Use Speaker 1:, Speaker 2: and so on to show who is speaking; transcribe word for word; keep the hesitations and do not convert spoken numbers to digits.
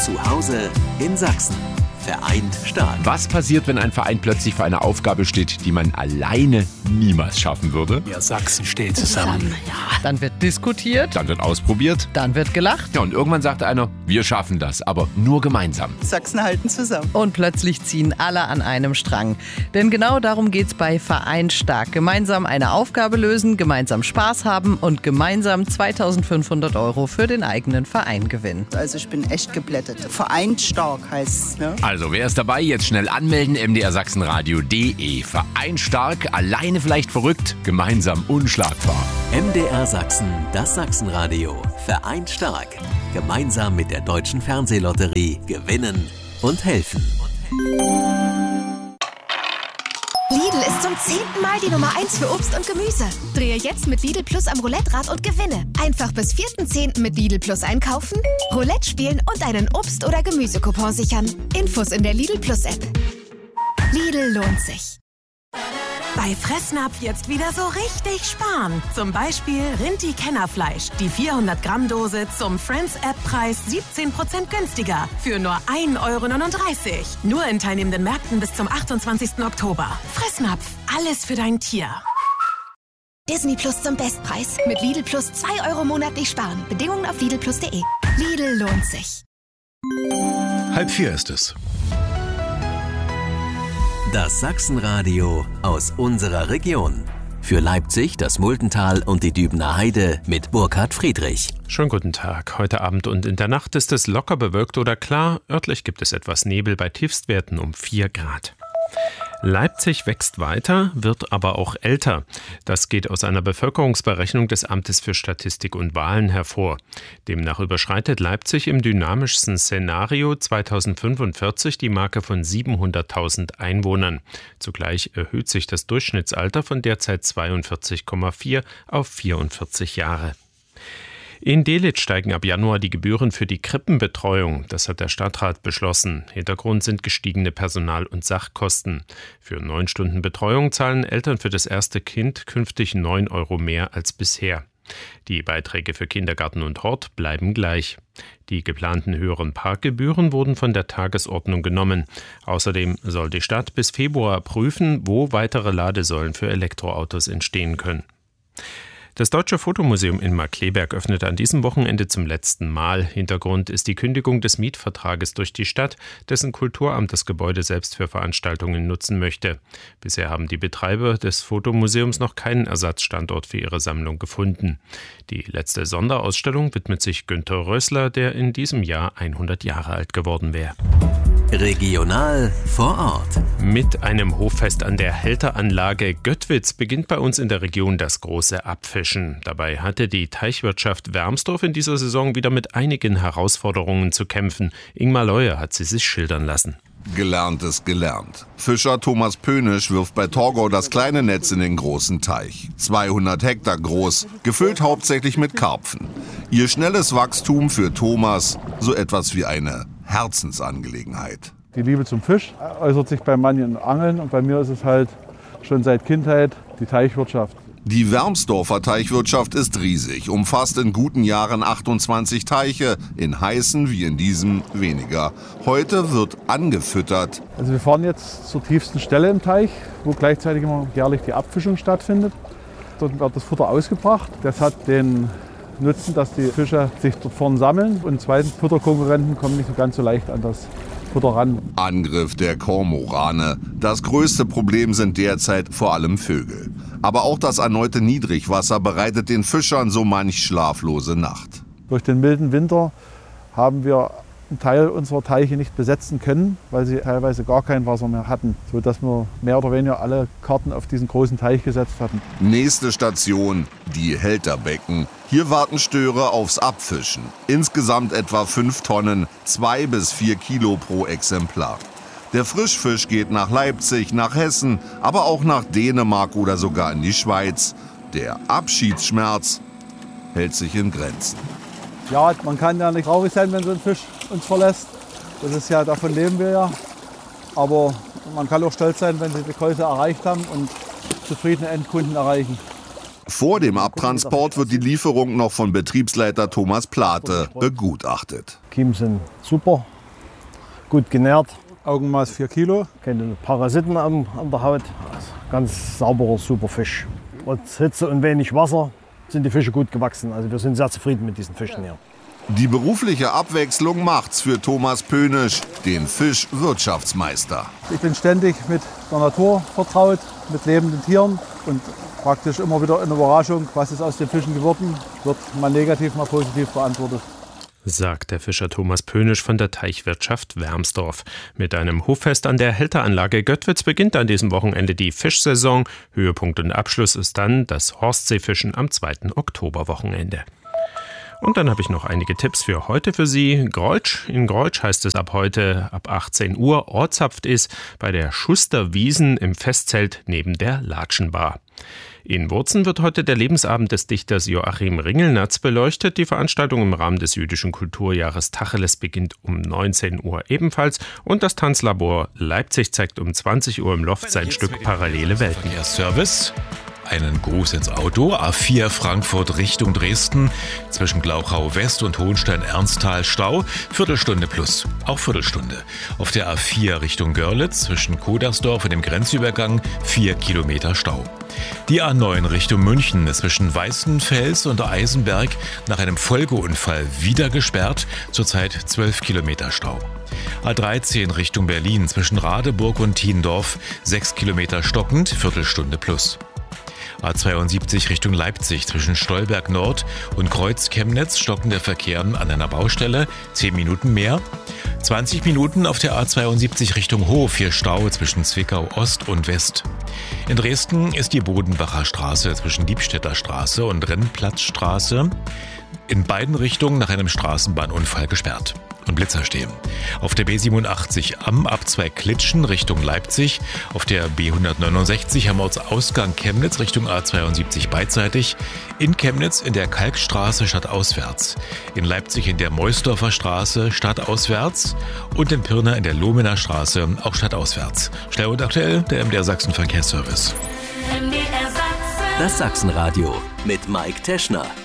Speaker 1: Zu Hause in Sachsen. Vereint stark.
Speaker 2: Was passiert, wenn ein Verein plötzlich vor einer Aufgabe steht, die man alleine niemals schaffen würde?
Speaker 3: Ja, Sachsen steht zusammen.
Speaker 4: Ja. Dann wird diskutiert.
Speaker 2: Dann wird ausprobiert.
Speaker 4: Dann wird gelacht.
Speaker 2: Ja, und irgendwann sagt einer, wir schaffen das, aber nur gemeinsam.
Speaker 5: Sachsen halten zusammen.
Speaker 4: Und plötzlich ziehen alle an einem Strang. Denn genau darum geht's bei Vereint stark. Gemeinsam eine Aufgabe lösen, gemeinsam Spaß haben und gemeinsam zweitausendfünfhundert Euro für den eigenen Verein gewinnen.
Speaker 5: Also ich bin echt geblättert. Vereint stark heißt es, ne?
Speaker 2: Also, wer ist dabei? Jetzt schnell anmelden, m d r sachsenradio punkt d e. Vereint stark, alleine vielleicht verrückt, gemeinsam unschlagbar.
Speaker 1: M D R Sachsen, das Sachsenradio. Vereint stark. Gemeinsam mit der Deutschen Fernsehlotterie gewinnen und helfen.
Speaker 6: Lidl ist zum zehnten Mal die Nummer eins für Obst und Gemüse. Drehe jetzt mit Lidl Plus am Roulette-Rad und gewinne. Einfach bis vierten zehnten mit Lidl Plus einkaufen, Roulette spielen und einen Obst- oder Gemüsecoupon sichern. Infos in der Lidl Plus App. Lidl lohnt sich.
Speaker 7: Bei Fressnapf jetzt wieder so richtig sparen. Zum Beispiel Rinti-Kennerfleisch. Die vierhundert Gramm Dose zum Friends-App-Preis siebzehn Prozent günstiger. Für nur ein Euro neununddreißig. Nur in teilnehmenden Märkten bis zum achtundzwanzigsten Oktober. Fressnapf. Alles für dein Tier.
Speaker 6: Disney Plus zum Bestpreis. Mit Lidl Plus zwei Euro monatlich sparen. Bedingungen auf lidl plus punkt de. Lidl lohnt sich.
Speaker 3: Halb vier ist es.
Speaker 1: Das Sachsenradio aus unserer Region. Für Leipzig, das Multental und die Dübener Heide mit Burkhard Friedrich.
Speaker 8: Schönen guten Tag. Heute Abend und in der Nacht ist es locker bewölkt oder klar. Örtlich gibt es etwas Nebel bei Tiefstwerten um vier Grad. Leipzig wächst weiter, wird aber auch älter. Das geht aus einer Bevölkerungsberechnung des Amtes für Statistik und Wahlen hervor. Demnach überschreitet Leipzig im dynamischsten Szenario zweitausendfünfundvierzig die Marke von siebenhunderttausend Einwohnern. Zugleich erhöht sich das Durchschnittsalter von derzeit zweiundvierzig Komma vier auf vierundvierzig Jahre. In Delitzsch steigen ab Januar die Gebühren für die Krippenbetreuung. Das hat der Stadtrat beschlossen. Hintergrund sind gestiegene Personal- und Sachkosten. Für neun Stunden Betreuung zahlen Eltern für das erste Kind künftig neun Euro mehr als bisher. Die Beiträge für Kindergarten und Hort bleiben gleich. Die geplanten höheren Parkgebühren wurden von der Tagesordnung genommen. Außerdem soll die Stadt bis Februar prüfen, wo weitere Ladesäulen für Elektroautos entstehen können. Das Deutsche Fotomuseum in Markkleeberg öffnet an diesem Wochenende zum letzten Mal. Hintergrund ist die Kündigung des Mietvertrages durch die Stadt, dessen Kulturamt das Gebäude selbst für Veranstaltungen nutzen möchte. Bisher haben die Betreiber des Fotomuseums noch keinen Ersatzstandort für ihre Sammlung gefunden. Die letzte Sonderausstellung widmet sich Günter Rössler, der in diesem Jahr hundert Jahre alt geworden wäre.
Speaker 1: Regional vor Ort.
Speaker 8: Mit einem Hoffest an der Hälteranlage Göttwitz beginnt bei uns in der Region das große Abfischen. Dabei hatte die Teichwirtschaft Wermsdorf in dieser Saison wieder mit einigen Herausforderungen zu kämpfen. Ingmar Leuer hat sie sich schildern lassen.
Speaker 9: Gelernt ist gelernt. Fischer Thomas Pönisch wirft bei Torgau das kleine Netz in den großen Teich. zweihundert Hektar groß, gefüllt hauptsächlich mit Karpfen. Ihr schnelles Wachstum für Thomas so etwas wie eine Herzensangelegenheit.
Speaker 10: Die Liebe zum Fisch äußert sich bei manchen Angeln und bei mir ist es halt schon seit Kindheit die Teichwirtschaft.
Speaker 9: Die Wermsdorfer Teichwirtschaft ist riesig, umfasst in guten Jahren achtundzwanzig Teiche, in heißen wie in diesem weniger. Heute wird angefüttert.
Speaker 10: Also wir fahren jetzt zur tiefsten Stelle im Teich, wo gleichzeitig immer jährlich die Abfischung stattfindet. Dort wird das Futter ausgebracht. Das hat den Nutzen, dass die Fische sich dort vorne sammeln und zweitens Futterkonkurrenten kommen nicht so ganz so leicht an das Futter ran.
Speaker 9: Angriff der Kormorane. Das größte Problem sind derzeit vor allem Vögel. Aber auch das erneute Niedrigwasser bereitet den Fischern so manch schlaflose Nacht.
Speaker 10: Durch den milden Winter haben wir einen Teil unserer Teiche nicht besetzen können, weil sie teilweise gar kein Wasser mehr hatten, sodass wir mehr oder weniger alle Karten auf diesen großen Teich gesetzt hatten.
Speaker 9: Nächste Station, die Hälterbecken. Hier warten Störer aufs Abfischen. Insgesamt etwa fünf Tonnen, zwei bis vier Kilo pro Exemplar. Der Frischfisch geht nach Leipzig, nach Hessen, aber auch nach Dänemark oder sogar in die Schweiz. Der Abschiedsschmerz hält sich in Grenzen.
Speaker 10: Ja, man kann ja nicht traurig sein, wenn so ein Fisch uns verlässt. Das ist ja, davon leben wir ja. Aber man kann auch stolz sein, wenn sie die Größe erreicht haben und zufriedene Endkunden erreichen.
Speaker 9: Vor dem Abtransport wird die Lieferung noch von Betriebsleiter Thomas Plate begutachtet.
Speaker 10: Kiemen sind super,
Speaker 11: gut genährt.
Speaker 10: Augenmaß vier Kilo.
Speaker 11: Keine Parasiten an, an der Haut. Ganz sauberer, super Fisch. Trotz Hitze und wenig Wasser sind die Fische gut gewachsen. Also wir sind sehr zufrieden mit diesen Fischen hier.
Speaker 9: Die berufliche Abwechslung macht's für Thomas Pönisch, den Fischwirtschaftsmeister.
Speaker 10: Ich bin ständig mit der Natur vertraut, mit lebenden Tieren und praktisch immer wieder eine Überraschung, was ist aus den Fischen geworden, wird mal negativ, mal positiv beantwortet.
Speaker 8: Sagt der Fischer Thomas Pönisch von der Teichwirtschaft Wermsdorf. Mit einem Hoffest an der Hälteranlage Göttwitz beginnt an diesem Wochenende die Fischsaison. Höhepunkt und Abschluss ist dann das Horstseefischen am zweiten Oktoberwochenende. Und dann habe ich noch einige Tipps für heute für Sie. Greutsch. In Greutsch heißt es ab heute ab achtzehn Uhr Ortszapft ist bei der Schusterwiesen im Festzelt neben der Latschenbar. In Wurzen wird heute der Lebensabend des Dichters Joachim Ringelnatz beleuchtet. Die Veranstaltung im Rahmen des jüdischen Kulturjahres Tacheles beginnt um neunzehn Uhr ebenfalls. Und das Tanzlabor Leipzig zeigt um zwanzig Uhr im Loft sein Stück Parallele Welten.
Speaker 3: Service. Einen Gruß ins Auto. A vier Frankfurt Richtung Dresden. Zwischen Glauchau West und Hohenstein-Ernsthal Stau. Viertelstunde plus. Auch Viertelstunde. Auf der A vier Richtung Görlitz zwischen Kodersdorf und dem Grenzübergang vier Kilometer Stau. Die A neun Richtung München zwischen Weißenfels und Eisenberg nach einem Folgeunfall wieder gesperrt. Zurzeit zwölf Kilometer Stau. A dreizehn Richtung Berlin zwischen Radeburg und Thiendorf sechs Kilometer stockend. Viertelstunde plus. A zweiundsiebzig Richtung Leipzig zwischen Stolberg Nord und Kreuz Chemnitz stockender Verkehr an einer Baustelle, zehn Minuten mehr. zwanzig Minuten auf der A zweiundsiebzig Richtung Hof, hier Stau zwischen Zwickau Ost und West. In Dresden ist die Bodenbacher Straße zwischen Liebstädter Straße und Rennplatzstraße in beiden Richtungen nach einem Straßenbahnunfall gesperrt. Und Blitzer stehen. Auf der B siebenundachtzig am Abzweig Klitschen Richtung Leipzig, auf der B hundertneunundsechzig am Ortsausgang Chemnitz Richtung A zweiundsiebzig beidseitig, in Chemnitz in der Kalkstraße stadtauswärts, in Leipzig in der Meusdorfer Straße stadtauswärts und in Pirna in der Lohmener Straße auch stadtauswärts. Schnell und aktuell der M D R Sachsen Verkehrsservice.
Speaker 1: Das Sachsenradio mit Mike Teschner.